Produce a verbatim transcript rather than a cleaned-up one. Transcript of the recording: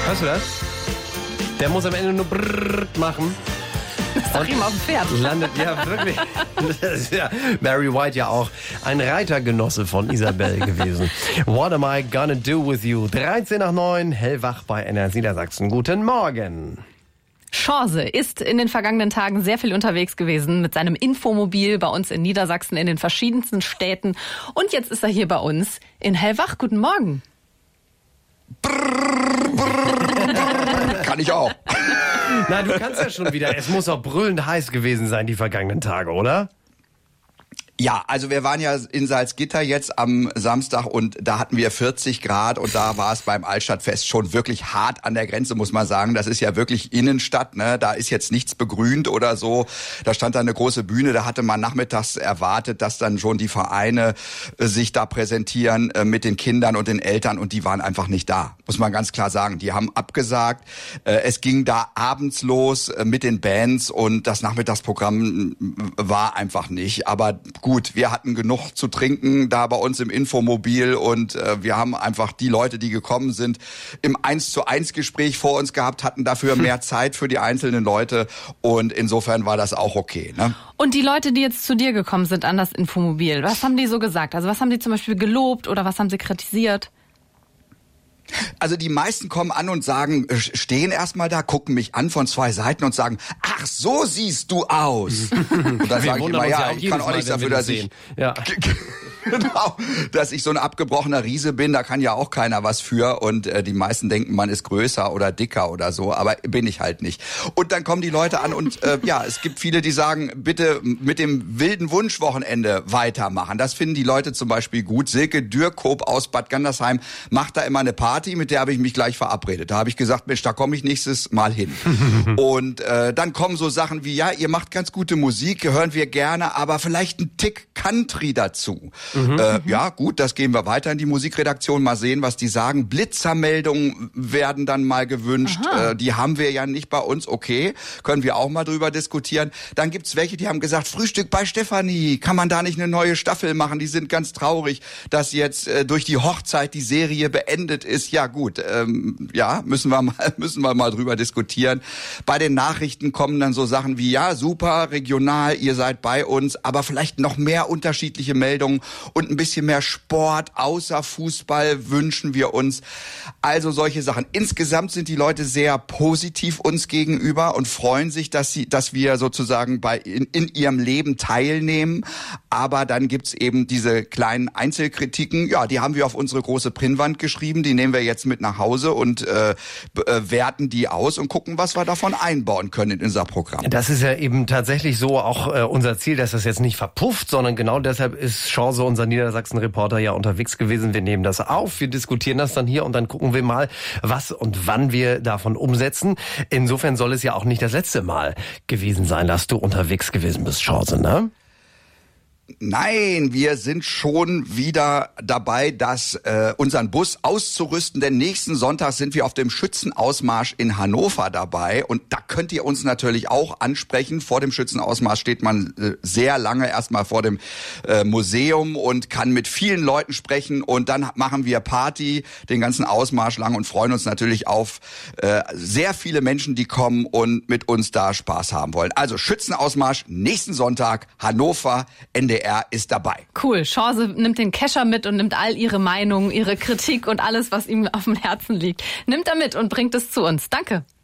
Hörst du das? Der muss am Ende nur brrrr machen. Das ist doch ihm auf dem Pferd. Landet, ja, wirklich. Das ist ja Barry White ja auch ein Reitergenosse von Isabel gewesen. What am I gonna do with you? dreizehn nach neun, hellwach bei N R Niedersachsen. Guten Morgen. Chance ist in den vergangenen Tagen sehr viel unterwegs gewesen mit seinem Infomobil bei uns in Niedersachsen in den verschiedensten Städten. Und jetzt ist er hier bei uns in Hellwach. Guten Morgen. Brrr, brrr. Kann ich auch. Na, du kannst ja schon wieder. Es muss auch brüllend heiß gewesen sein die vergangenen Tage, oder? Ja, also wir waren ja in Salzgitter jetzt am Samstag und da hatten wir vierzig Grad und da war es beim Altstadtfest schon wirklich hart an der Grenze, muss man sagen. Das ist ja wirklich Innenstadt, ne? Da ist jetzt nichts begrünt oder so. Da stand da eine große Bühne, da hatte man nachmittags erwartet, dass dann schon die Vereine äh, sich da präsentieren äh, mit den Kindern und den Eltern und die waren einfach nicht da, muss man ganz klar sagen. Die haben abgesagt. Äh, es ging da abends los äh, mit den Bands und das Nachmittagsprogramm war einfach nicht, aber gut, wir hatten genug zu trinken da bei uns im Infomobil und äh, wir haben einfach die Leute, die gekommen sind, im eins zu eins Gespräch vor uns gehabt, hatten dafür mehr Zeit für die einzelnen Leute und insofern war das auch okay. Ne? Und die Leute, die jetzt zu dir gekommen sind an das Infomobil, was haben die so gesagt? Also was haben die zum Beispiel gelobt oder was haben sie kritisiert? Also die meisten kommen an und sagen, stehen erstmal da, gucken mich an von zwei Seiten und sagen, ach, so siehst du aus. Und dann sage ich immer, ja, ich kann auch nichts dafür, dass ich... Ja. Genau, dass ich so ein abgebrochener Riese bin, da kann ja auch keiner was für und äh, die meisten denken, man ist größer oder dicker oder so, aber bin ich halt nicht. Und dann kommen die Leute an und äh, ja, es gibt viele, die sagen, bitte mit dem wilden Wunschwochenende weitermachen. Das finden die Leute zum Beispiel gut. Silke Dürkop aus Bad Gandersheim macht da immer eine Party, mit der habe ich mich gleich verabredet. Da habe ich gesagt, Mensch, da komme ich nächstes Mal hin. Und äh, dann kommen so Sachen wie, ja, ihr macht ganz gute Musik, hören wir gerne, aber vielleicht ein Tick Country dazu. Mhm. Äh, ja, gut, das gehen wir weiter in die Musikredaktion. Mal sehen, was die sagen. Blitzermeldungen werden dann mal gewünscht. Äh, die haben wir ja nicht bei uns. Okay, können wir auch mal drüber diskutieren. Dann gibt's welche, die haben gesagt, Frühstück bei Stefanie. Kann man da nicht eine neue Staffel machen? Die sind ganz traurig, dass jetzt äh, durch die Hochzeit die Serie beendet ist. Ja, gut, ähm, ja, müssen wir mal, müssen wir mal drüber diskutieren. Bei den Nachrichten kommen dann so Sachen wie, ja, super, regional, ihr seid bei uns, aber vielleicht noch mehr unterschiedliche Meldungen und ein bisschen mehr Sport außer Fußball wünschen wir uns. Also solche Sachen. Insgesamt sind die Leute sehr positiv uns gegenüber und freuen sich, dass sie, dass wir sozusagen bei in, in ihrem Leben teilnehmen. Aber dann gibt's eben diese kleinen Einzelkritiken. Ja, die haben wir auf unsere große Pinnwand geschrieben. Die nehmen wir jetzt mit nach Hause und äh, äh, werten die aus und gucken, was wir davon einbauen können in unser Programm. Das ist ja eben tatsächlich so auch äh, unser Ziel, dass das jetzt nicht verpufft, sondern genau deshalb ist Chance, unser Niedersachsen-Reporter, ja unterwegs gewesen. Wir nehmen das auf, wir diskutieren das dann hier und dann gucken wir mal, was und wann wir davon umsetzen. Insofern soll es ja auch nicht das letzte Mal gewesen sein, dass du unterwegs gewesen bist, Chance, ne? Nein, wir sind schon wieder dabei, das äh, unseren Bus auszurüsten, denn nächsten Sonntag sind wir auf dem Schützenausmarsch in Hannover dabei und da könnt ihr uns natürlich auch ansprechen. Vor dem Schützenausmarsch steht man äh, sehr lange erstmal vor dem äh, Museum und kann mit vielen Leuten sprechen und dann machen wir Party den ganzen Ausmarsch lang und freuen uns natürlich auf äh, sehr viele Menschen, die kommen und mit uns da Spaß haben wollen. Also Schützenausmarsch nächsten Sonntag, Hannover, N D R ist dabei. Cool. Chance nimmt den Kescher mit und nimmt all ihre Meinungen, ihre Kritik und alles, was ihm auf dem Herzen liegt. Nimmt er mit und bringt es zu uns. Danke.